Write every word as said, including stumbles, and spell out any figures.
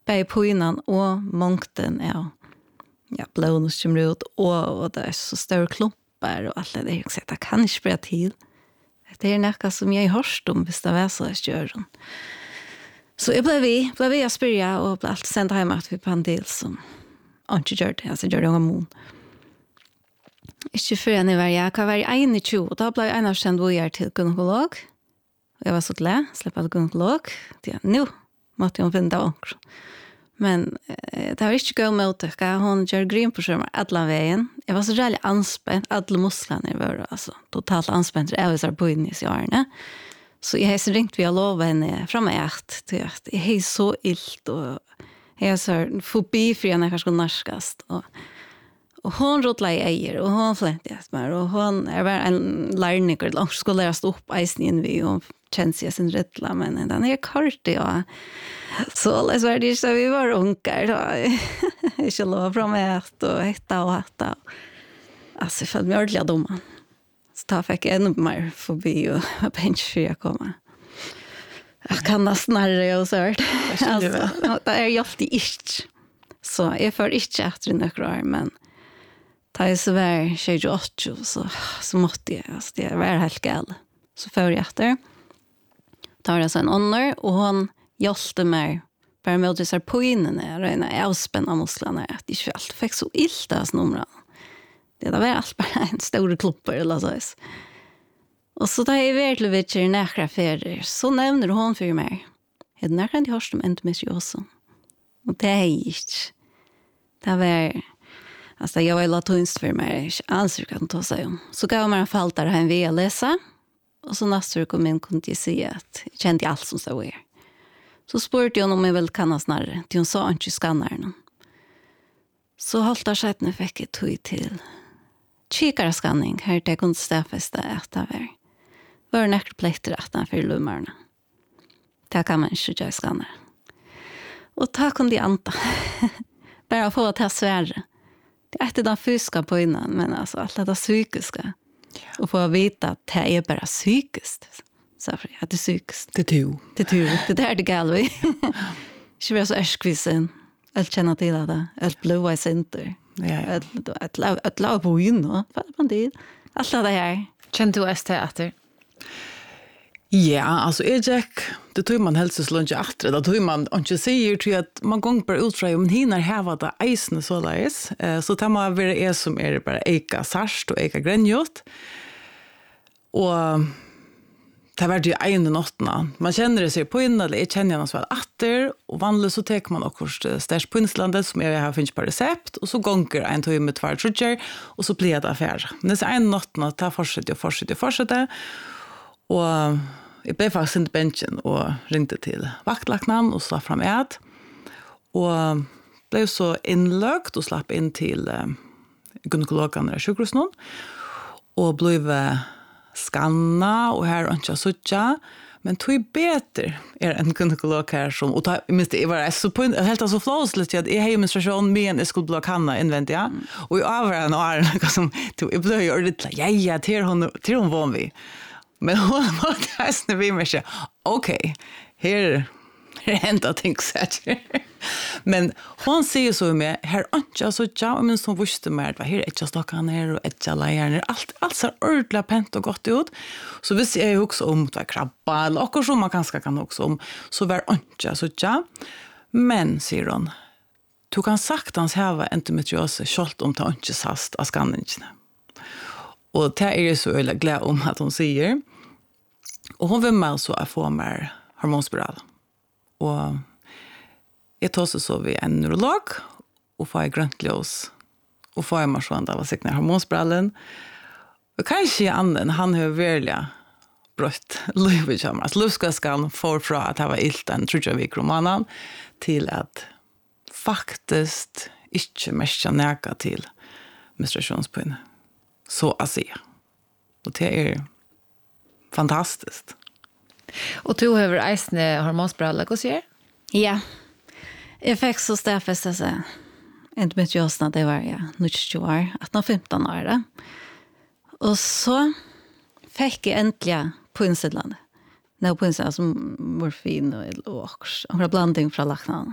Bäj på innan och mångten ja. Ja, blån och kommer ut och, och det är så stora klumpar och allt det där. Så det kan inte spela till. Det är något som jag har hört om hvis det var så jag gör. Så jag blev vi, blev vi att spyrja och blev allt sända hem att vi på en del som inte gör det. Alltså gör det en mån. Ikke før jeg var jeg, kan være tjugo, og da ble jeg en av kjent hvor jeg er til gynekolog. Og jeg var så glad, slipper til gynekolog. Ja, nå måtte jeg finne det også. Men eh, det var ikke gøy med å tøkke. Hun gjør gryn på skjermen alle veien. Jeg var så reallig anspent. Alle musklene var altså, totalt anspent. Jeg var så på inn i årene. Så jeg har så ringt vi og lovet henne fra meg at jeg har så illt, og jeg har så fobi for henne kanskje norskast. Og Og hon rotla i eier, og hon flente etter meg, og hon er bare en lærninger, og skulle lære stå opp eisen inn vi, og kjenne seg sin rettla, men den er kort, ja. Så alles var det ikke, vi var unger, og ikke lov fra meg et, og hetta og hetta. Altså, jeg følte meg ordentlig dumme. Så da fikk jeg enda mer forbi, og jeg pensje før jeg kom. Jeg kan da snarre og sørt. Altså, det er jo alltid ikke. Så jeg får ikke etter noen år, men da jeg så var tjugoåtta, så, så måtte jeg, altså det var helt galt. Så før jeg etter, da var jeg så en ånder, og hun hjelpte meg, bare med å disse på innene, og røyne avspenne musklene, at jeg ikke alltid fikk så ilt av numrene. Det var alt bare en stor klumper, eller så. Og så da jeg virkelig vet ikke nærkere ferier, så nevner hun for meg, er det nærkere de hørste om endometriose? Og det er ikke. Det var... Alltså jag var latunst för mig, jag anser kan ta sig om. Så gav man en fall där han via läsa. Och så nästa kom in kunde jag säga att jag kände allt som så är. Så spurte jag om jag väl kan snarare. Till hon sa inte skannaren. Så halta sätten fick jag tog till kikarskanning. Här det kunde stäffesta att det var. Var näkert plätter att han för lummarna. Det kan man inte göra skannar. Och tack om de anta. Bara få att ta svärre. Det är inte den fysiska på innan, men alltså allt det psykiska. Ja. Och få veta att det är bara psykiskt. Så att det är psykiskt. Det är to. Det är to. Det där det gäller vi. Inte vara så ärskvisen. Allt känna till det. Allt blåa i center. Ja. Ett lag på innan. Vad man det? Allt det här. Känner du S T efter? Ja, alltså är Jack, det tror man helst så långt efter. Det tror man inte säger tror att man gång bara ut från om hinner här vad det isen så läs. Eh så tar man vara är som är bara eka sarst och eka grenjot. Och det var ju en nattna. Man känner det sig på innan eller känner jag så efter och vanligt så tar man också stärst på inslandet som jag har finns på recept och så gånger en tog med två trudger och så blir det affär. Det är en nattna tar fortsätter och fortsätter och fortsätter. Och jag blev faktiskt inte benchen och ringde till vaktlaknan och slapp fram ät. Och blev så inlögt och slapp in till eh, gynekologen i sjukhusen. Och blev eh, skanna och här och inte sucha. Men tog bättre är en gynekolog här som och ta minst det var så på helt alltså flawless att jag har menstruation men jag skulle blocka henne invändigt ja. Och jag över en år som tog jag blev ju ordentligt ja ja till hon till hon var vi. Men hon var nästan vi med sig. Okej, här är hänt ting säkert. Men hon säger så med här ancha så jag men som visste mer vad här är inte stockan här och ett jalajer allt allt så ordla pent och gott ut. Så vi ser ju också om att krabba eller också som man kanske kan också om så var ancha så jag. Men säger hon du kan saktans häva endometriose skolt om ta inte sast av skanningen. Och det är ju så öle glad om att hon säger. Och hon vill med så att få mer hormonspiral. Och jag tar så så vi en neurolog och får grönt ljus och får mer sånt av sig när hormonspiralen. Och kanske anden han har välja brött livet som att luskaskan får från att ha ilt en tror jag vi kromanan till att faktiskt inte mest näka till menstruationspinne. Så att säga. Och det är fantastiskt. Och du har eisne hormonspiral, vad säger? Ja. Jag fick så stäffest att säga. Inte med just när det var jag. Nu tjugo år. Att nå femton år. Då. Och så fick jag äntligen på insidan. När på insidan som morfin och och blandning från laknan.